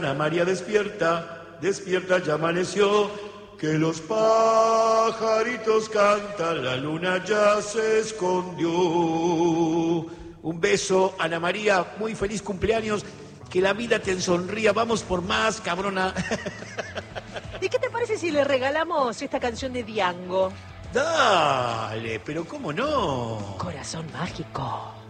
Ana María despierta, despierta, ya amaneció, que los pajaritos cantan, la luna ya se escondió. Un beso, Ana María, muy feliz cumpleaños, que la vida te sonría, vamos por más, cabrona. ¿Y qué te parece si le regalamos esta canción de Diango? Dale, pero ¿cómo no? Corazón mágico.